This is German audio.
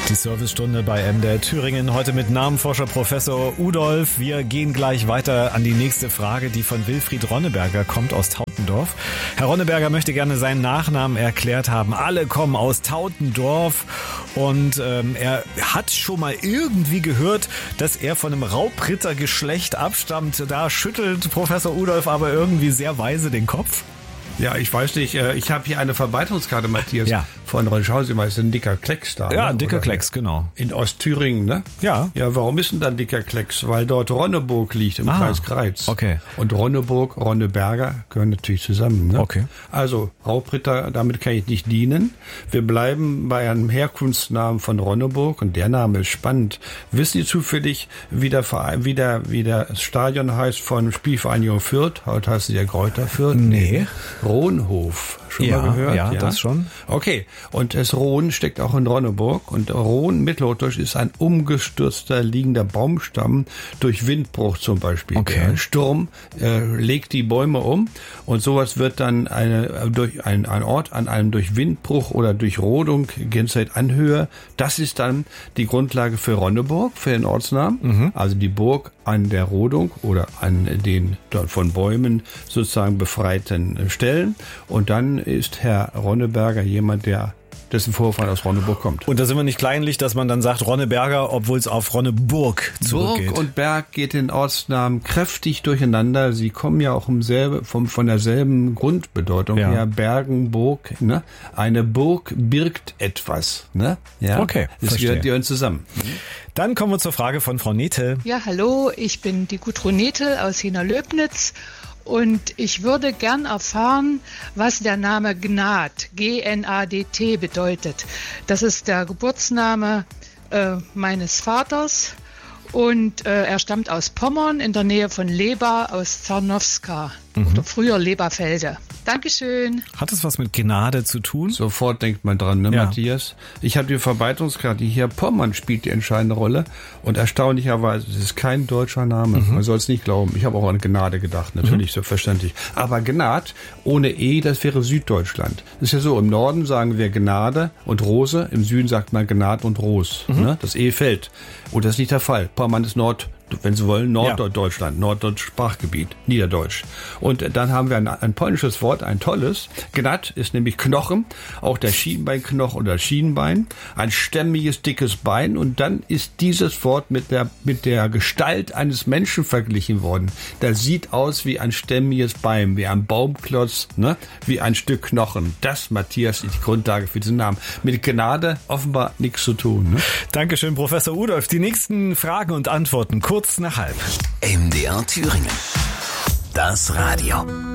Die Servicestunde bei MDR Thüringen, heute mit Namenforscher Professor Udolf. Wir gehen gleich weiter an die nächste Frage, die von Wilfried Ronneberger kommt aus Tautendorf. Herr Ronneberger möchte gerne seinen Nachnamen erklärt haben. Alle kommen aus Tautendorf und er hat schon mal irgendwie gehört, dass er von einem Raubrittergeschlecht abstammt. Da schüttelt Professor Udolf aber irgendwie sehr weise den Kopf. Ja, ich weiß nicht, ich habe hier eine Verbreitungskarte, Matthias, Ja. von Ronschausen, ist ein dicker Klecks da. Ja, ne? ein dicker Oder Klecks, genau. In Ostthüringen, ne? Ja. Ja, warum ist denn da ein dicker Klecks? Weil dort Ronneburg liegt im Kreis Kreiz. Okay. Und Ronneburg, Ronneberger gehören natürlich zusammen, ne? Okay. Also, Raubritter, damit kann ich nicht dienen. Wir bleiben bei einem Herkunftsnamen von Ronneburg und der Name ist spannend. Wissen Sie zufällig, wie der Stadion heißt von Spielvereinigung Fürth? Heute heißt es ja Greuther Fürth. Nee. Rohnhof. Schon Ja, mal gehört? ja, das schon. Okay, und das Rohn steckt auch in Ronneburg und Rohn mittelhochdeutsch ist ein umgestürzter liegender Baumstamm durch Windbruch zum Beispiel. Okay. Ein Sturm legt die Bäume um und sowas wird dann ein Ort an einem durch Windbruch oder durch Rodung Gänzeit Anhöhe. Das ist dann die Grundlage für Ronneburg, für den Ortsnamen. Also die Burg an der Rodung oder an den dort von Bäumen sozusagen befreiten Stellen. Und dann ist Herr Ronneberger jemand, dessen Vorfahren aus Ronneburg kommt. Und da sind wir nicht kleinlich, dass man dann sagt Ronneberger, obwohl es auf Ronneburg zurückgeht. Burg und Berg geht den Ortsnamen kräftig durcheinander. Sie kommen ja auch von derselben Grundbedeutung her. Bergen, Burg, ne? Eine Burg birgt etwas, ne? Ja. Okay, das gehören zusammen. Dann kommen wir zur Frage von Frau Nethel. Ja, hallo, ich bin die Gudrun Nethel aus Jena-Löbnitz und ich würde gern erfahren, was der Name Gnad, G-N-A-D-T, bedeutet. Das ist der Geburtsname meines Vaters und er stammt aus Pommern in der Nähe von Leba aus Zarnowska oder früher Leberfelde. Dankeschön. Hat es was mit Gnade zu tun? Sofort denkt man dran, ne, Ja. Matthias? Ich habe die Verbreitungskarte hier. Pommern spielt die entscheidende Rolle. Und erstaunlicherweise, es ist kein deutscher Name. Man soll es nicht glauben. Ich habe auch an Gnade gedacht, natürlich, selbstverständlich. Aber Gnad ohne E, das wäre Süddeutschland. Das ist ja so, im Norden sagen wir Gnade und Rose, im Süden sagt man Gnad und Ros. Ne? Das E fällt. Und das ist nicht der Fall. Pommern ist wenn Sie wollen, Norddeutschland, norddeutsches Sprachgebiet, Niederdeutsch. Und dann haben wir ein polnisches Wort, ein tolles. Gnad ist nämlich Knochen, auch der Schienbeinknochen oder Schienbein, ein stämmiges, dickes Bein. Und dann ist dieses Wort mit der Gestalt eines Menschen verglichen worden. Das sieht aus wie ein stämmiges Bein, wie ein Baumklotz, ne? Wie ein Stück Knochen. Das, Matthias, ist die Grundlage für diesen Namen. Mit Gnade offenbar nichts zu tun. Ne? Dankeschön, Professor Udolf. Die nächsten Fragen und Antworten kurz nach halb. MDR Thüringen. Das Radio.